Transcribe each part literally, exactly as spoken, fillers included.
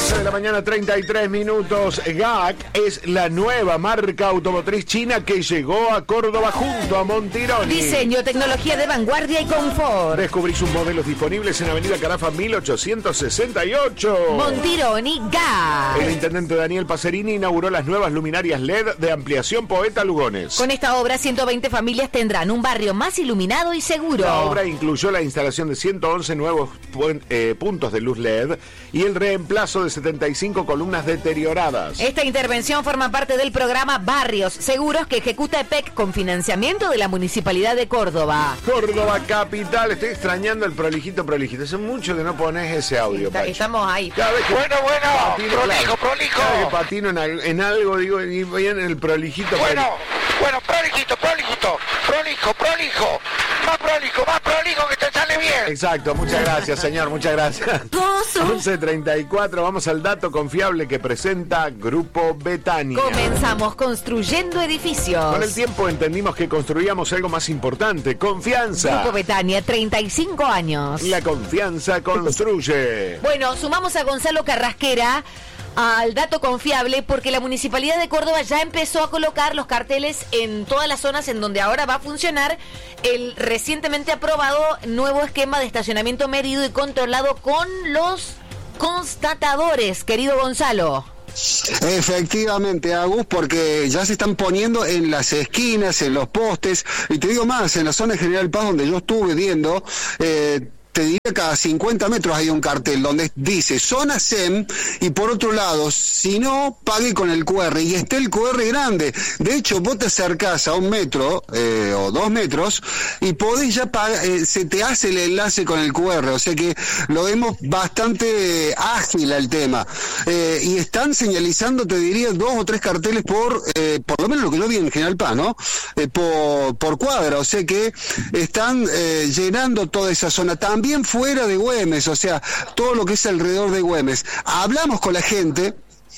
once de la mañana, treinta y tres minutos. G A C es la nueva marca automotriz china que llegó a Córdoba junto a Montironi. Diseño, tecnología de vanguardia y confort. Descubrí sus modelos disponibles en Avenida Carafa mil ochocientos sesenta y ocho. Montironi G A C. El intendente Daniel Pacerini inauguró las nuevas luminarias L E D de ampliación Poeta Lugones. Con esta obra, ciento veinte familias tendrán un barrio más iluminado y seguro. La obra incluyó la instalación de ciento once nuevos eh, puntos de luz L E D y el reemplazo de setenta y cinco columnas deterioradas. Esta intervención forma parte del programa Barrios Seguros que ejecuta E P E C con financiamiento de la Municipalidad de Córdoba. Córdoba capital. Estoy extrañando el prolijito prolijito. Hace mucho que no pones ese audio, Está, Pacho. Estamos ahí. Cada vez que Bueno, bueno, patino, prolijo, claro, prolijo. Cada vez que patino en, al- en algo, digo, y bien el prolijito. Bueno, para- bueno, prolijito, prolijito, prolijo, prolijo, más prolijo, más prolijo que te sale bien. Exacto, muchas gracias, señor, muchas gracias. once treinta y cuatro, vamos al dato confiable que presenta Grupo Betania. Comenzamos construyendo edificios. Con el tiempo entendimos que construíamos algo más importante, confianza. Grupo Betania, treinta y cinco años. La confianza construye. Bueno, sumamos a Gonzalo Carrasquera al dato confiable porque la Municipalidad de Córdoba ya empezó a colocar los carteles en todas las zonas en donde ahora va a funcionar el recientemente aprobado nuevo esquema de estacionamiento medido y controlado con los constatadores, querido Gonzalo. Efectivamente, Agus, porque ya se están poniendo en las esquinas, en los postes, y te digo más, en la zona de General Paz donde yo estuve viendo, eh, te diría que cada cincuenta metros hay un cartel donde dice zona S E M y por otro lado, si no, pague con el Q R y está el Q R grande. De hecho, vos te acercás a un metro eh, o dos metros y podés ya pagar, eh, se te hace el enlace con el Q R, o sea que lo vemos bastante ágil al tema. Eh, y están señalizando, te diría, dos o tres carteles por, eh, por lo menos lo que yo vi en General Paz, ¿no? Eh, por, por cuadra, o sea que están eh, llenando toda esa zona. También También fuera de Güemes, o sea, todo lo que es alrededor de Güemes. Hablamos con la gente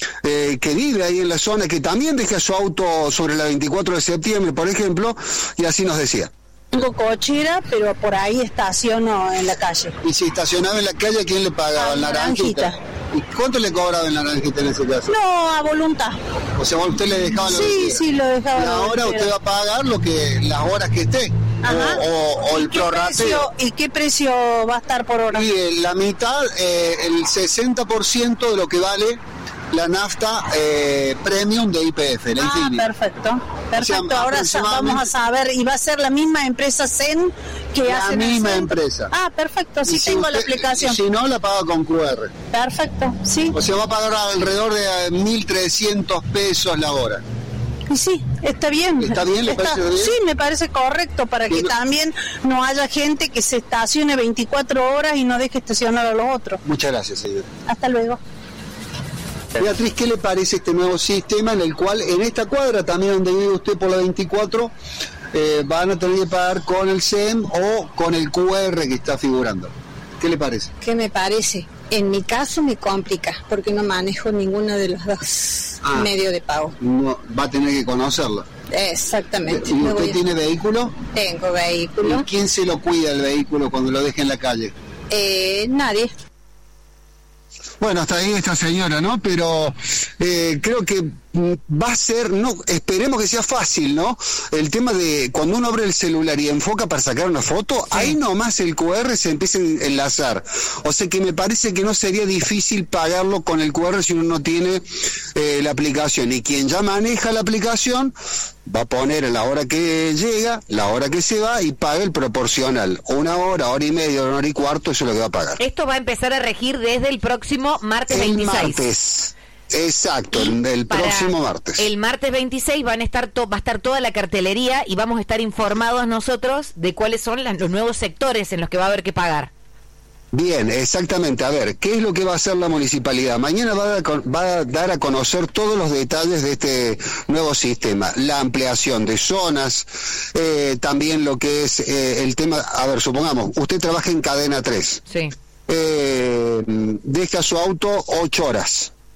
eh, que vive ahí en la zona, que también deja su auto sobre la veinticuatro de septiembre, por ejemplo, y así nos decía. Tengo cochera, pero por ahí estaciono en la calle. Y si estacionaba en la calle, ¿a quién le pagaba? ¿El naranjita? ¿Y cuánto le cobraba el naranjita en ese caso? No, a voluntad. O sea, usted le dejaba lo Sí, sí, lo dejaba. Y ahora usted va a pagar lo que las horas que esté. Ajá. O, o, o el ¿Y qué prorrateo. precio- ¿Y qué precio va a estar por hora? Y eh, la mitad, eh, el sesenta por ciento de lo que vale la nafta eh, premium de I P F, la Ah, Insignia. perfecto. Perfecto, O sea, ahora sa- vamos a aproximadamente- saber, y va a ser la misma empresa S E N que La hace misma empresa. Ah, perfecto, sí Y si tengo la usted- aplicación. Si no, la paga con Q R. Perfecto, sí. O sea, va a pagar alrededor de eh, mil trescientos pesos la hora. Y sí, está bien. ¿Está bien? ¿Le parece bien? Sí, me parece correcto para que Bueno. también no haya gente que se estacione veinticuatro horas y no deje estacionar a los otros. Muchas gracias, señor. Hasta luego. Beatriz, ¿qué le parece este nuevo sistema en el cual en esta cuadra, también donde vive usted por la veinticuatro, eh, van a tener que pagar con el S E M o con el Q R que está figurando? ¿Qué le parece? ¿Qué me parece? En mi caso me complica porque no manejo ninguno de los dos Ah. medios de pago. No, va a tener que conocerlo. Exactamente. ¿Y Me usted voy a- tiene vehículo? Tengo ¿Y vehículo. quién se lo cuida el vehículo cuando lo deje en la calle? Eh, nadie. Bueno, hasta ahí esta señora, ¿no? Pero eh, creo que mm, va a ser, no, esperemos que sea fácil, ¿no? El tema de cuando uno abre el celular y enfoca para sacar una foto, ahí nomás el Q R se empieza a enlazar. O sea que me parece que no sería difícil pagarlo con el Q R si uno no tiene eh, la aplicación. Y quien ya maneja la aplicación va a poner la hora que llega, la hora que se va y paga el proporcional. Una hora, hora y media, una hora y cuarto, eso es lo que va a pagar. Esto va a empezar a regir desde el próximo martes El veintiséis. martes. Exacto, el, el Para próximo martes. El martes veintiséis van a estar to- va a estar toda la cartelería y vamos a estar informados nosotros de cuáles son las- los nuevos sectores en los que va a haber que pagar. Bien, exactamente. A ver, ¿qué es lo que va a hacer la municipalidad? Mañana va a, dar a con- va a dar a conocer todos los detalles de este nuevo sistema. La ampliación de zonas, eh, también lo que es eh, el tema... A ver, supongamos, usted trabaja en cadena tres. Sí. Eh, deja su auto ocho horas.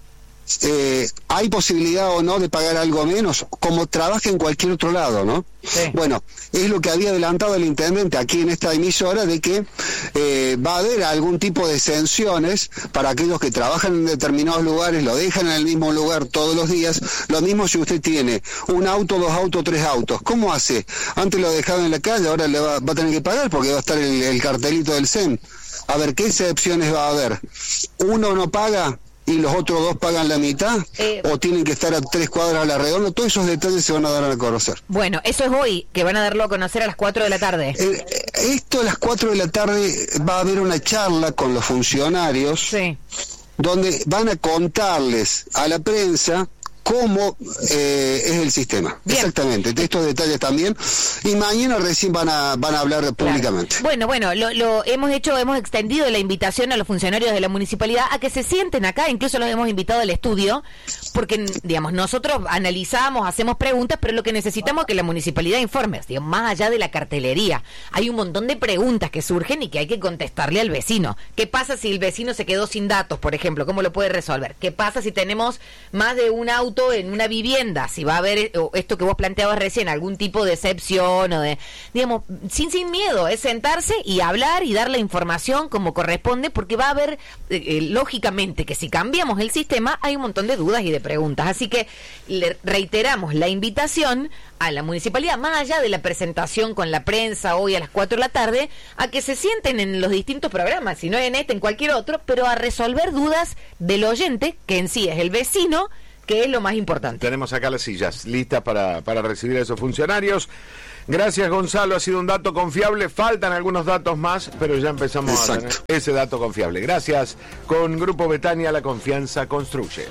eh, hay posibilidad o no de pagar algo menos, como trabaja en cualquier otro lado, ¿no? Sí. Bueno, es lo que había adelantado el intendente aquí en esta emisora, de que eh, va a haber algún tipo de exenciones para aquellos que trabajan en determinados lugares, lo dejan en el mismo lugar todos los días. Lo mismo si usted tiene un auto, dos autos, tres autos. ¿Cómo hace? Antes lo dejaba en la calle, ahora le va, va a tener que pagar porque va a estar el, el cartelito del C E M. A ver, ¿qué excepciones va a haber? Uno no paga y los otros dos pagan la mitad, eh, o tienen que estar a tres cuadras a la redonda. Todos esos detalles se van a dar a conocer. Bueno, eso es hoy, que van a darlo a conocer a las cuatro de la tarde. Eh, esto a las cuatro de la tarde va a haber una charla con los funcionarios, Sí. donde van a contarles a la prensa cómo eh, es el sistema. Bien. Exactamente, de estos detalles también. Y mañana recién van a van a hablar Claro. públicamente. Bueno, bueno, lo, lo hemos hecho, hemos extendido la invitación a los funcionarios de la municipalidad a que se sienten acá, incluso los hemos invitado al estudio, porque, digamos, nosotros analizamos, hacemos preguntas, pero lo que necesitamos es que la municipalidad informe, digamos, más allá de la cartelería. Hay un montón de preguntas que surgen y que hay que contestarle al vecino. ¿Qué pasa si el vecino se quedó sin datos, por ejemplo? ¿Cómo lo puede resolver? ¿Qué pasa si tenemos más de un auto en una vivienda? Si va a haber esto que vos planteabas recién, algún tipo de excepción o de, digamos, sin sin miedo, es sentarse y hablar y dar la información como corresponde, porque va a haber, eh, lógicamente, que si cambiamos el sistema hay un montón de dudas y de preguntas. Así que le reiteramos la invitación a la municipalidad, más allá de la presentación con la prensa hoy a las cuatro de la tarde, a que se sienten en los distintos programas, si no en este, en cualquier otro, pero a resolver dudas del oyente, que en sí es el vecino, que es lo más importante. Tenemos acá las sillas listas para, para recibir a esos funcionarios. Gracias, Gonzalo, ha sido un dato confiable. Faltan algunos datos más, pero ya empezamos Exacto. a tener ese dato confiable. Gracias. Con Grupo Betania, la confianza construye.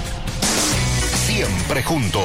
Siempre juntos.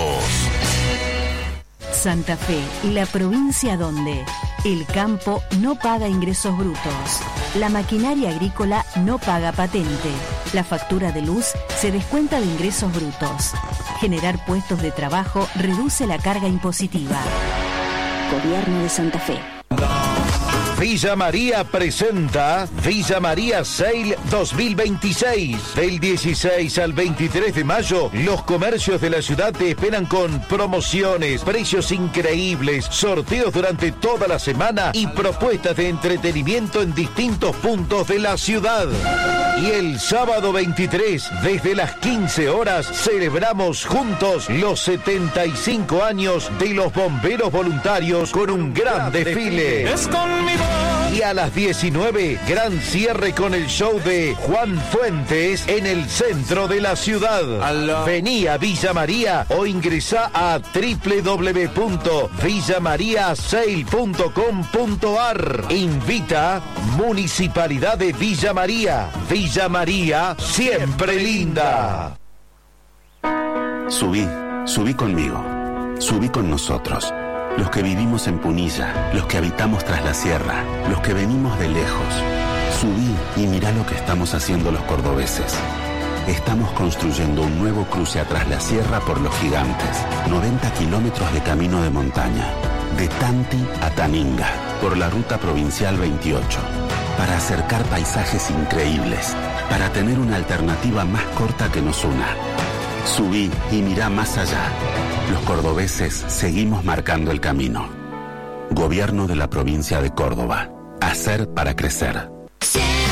Santa Fe, la provincia donde el campo no paga ingresos brutos, la maquinaria agrícola no paga patente, la factura de luz se descuenta de ingresos brutos. Generar puestos de trabajo reduce la carga impositiva. Gobierno de Santa Fe. Villa María presenta Villa María Sale dos mil veintiséis. Del dieciséis al veintitrés de mayo, los comercios de la ciudad te esperan con promociones, precios increíbles, sorteos durante toda la semana y propuestas de entretenimiento en distintos puntos de la ciudad. Y el sábado veintitrés, desde las quince horas, celebramos juntos los setenta y cinco años de los bomberos voluntarios con un gran desfile. Es con mi voz. Y a las diecinueve, gran cierre con el show de Juan Fuentes en el centro de la ciudad. Aló. Vení a Villa María o ingresá a doble u doble u doble u punto villa maría sale punto com punto a r. Invita Municipalidad de Villa María. Villa María, siempre linda. Subí, subí conmigo, subí con nosotros. Los que vivimos en Punilla, los que habitamos tras la sierra, los que venimos de lejos. Subí y mirá lo que estamos haciendo los cordobeses. Estamos construyendo un nuevo cruce atrás la sierra por los gigantes. noventa kilómetros de camino de montaña. De Tanti a Taninga, por la ruta provincial veintiocho. Para acercar paisajes increíbles. Para tener una alternativa más corta que nos una. Subí y mirá más allá. Los cordobeses seguimos marcando el camino. Gobierno de la provincia de Córdoba. Hacer para crecer.